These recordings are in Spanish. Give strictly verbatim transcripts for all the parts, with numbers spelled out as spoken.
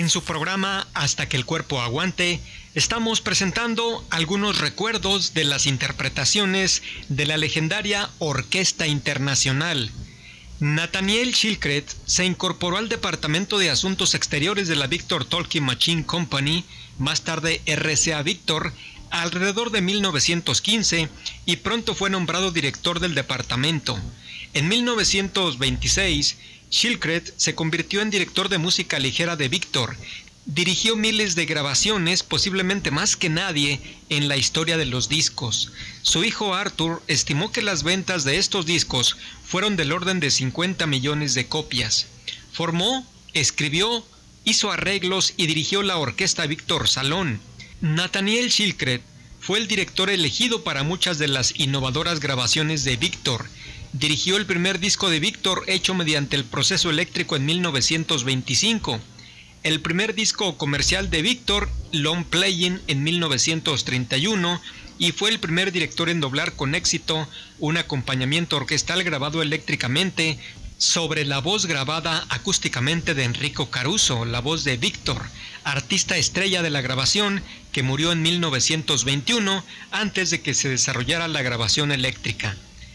En su programa Hasta que el cuerpo aguante, estamos presentando algunos recuerdos de las interpretaciones de la legendaria Orquesta Internacional. Nathaniel Shilkret se incorporó al Departamento de Asuntos Exteriores de la Victor Talking Machine Company, más tarde R C A Victor, alrededor de mil novecientos quince, y pronto fue nombrado director del departamento. En mil novecientos veintiséis, Shilkret se convirtió en director de música ligera de Victor. Dirigió miles de grabaciones, posiblemente más que nadie en la historia de los discos. Su hijo Arthur estimó que las ventas de estos discos fueron del orden de cincuenta millones de copias. Formó, escribió, hizo arreglos y dirigió la Orquesta Victor Salón. Nathaniel Shilkret fue el director elegido para muchas de las innovadoras grabaciones de Victor. Dirigió el primer disco de Victor hecho mediante el proceso eléctrico en mil novecientos veinticinco. El primer disco comercial de Victor, Long Playing, en mil novecientos treinta y uno, y fue el primer director en doblar con éxito un acompañamiento orquestal grabado eléctricamente sobre la voz grabada acústicamente de Enrico Caruso, la voz de Victor, artista estrella de la grabación que murió en mil novecientos veintiuno antes de que se desarrollara la grabación eléctrica.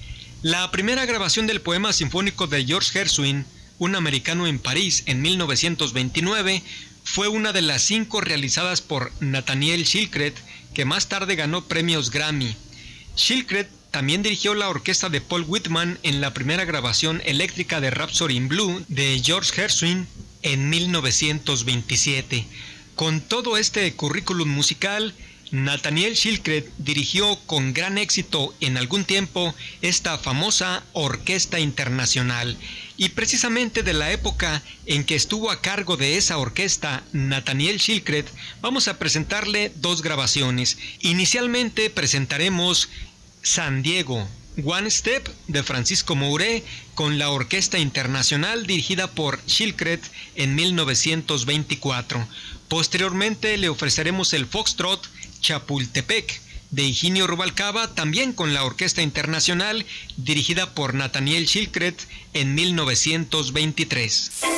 La primera grabación del poema sinfónico de George Gershwin, Un americano en París, en mil novecientos veintinueve, fue una de las cinco realizadas por Nathaniel Shilkret, que más tarde ganó premios Grammy. Shilkret también dirigió la orquesta de Paul Whitman en la primera grabación eléctrica de Rhapsody in Blue de George Gershwin en mil novecientos veintisiete. Con todo este currículum musical, Nathaniel Shilkret dirigió con gran éxito en algún tiempo esta famosa Orquesta Internacional, y precisamente de la época en que estuvo a cargo de esa orquesta Nathaniel Shilkret vamos a presentarle dos grabaciones. Inicialmente presentaremos San Diego, One Step de Francisco Mouré con la Orquesta Internacional dirigida por Shilkret en mil novecientos veinticuatro. Posteriormente le ofreceremos el Foxtrot, Chapultepec de Higinio Rubalcaba, también con la Orquesta Internacional dirigida por Nathaniel Shilkret en mil novecientos veintitrés.